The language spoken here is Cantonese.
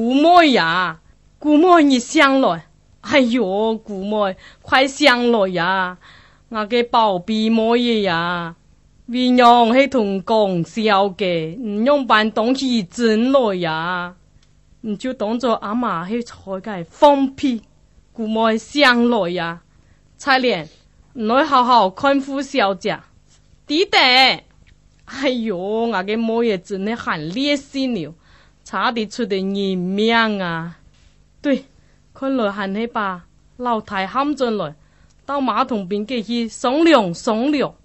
姑妹呀，姑妹你上来！哎哟，姑妹，快上來呀！我嘅寶貝妹嘢呀，邊樣係同講笑嘅，唔用扮東西真來呀！唔就當作阿媽係採嘅放屁，姑妹上來呀！彩蓮，唔來好好看護小姐，弟弟！哎呦，我嘅妹嘢真係喊烈死了，差啲出啲人命啊！對，看來喊係吧。老太喊進來，到馬桶邊嘅去商量商量。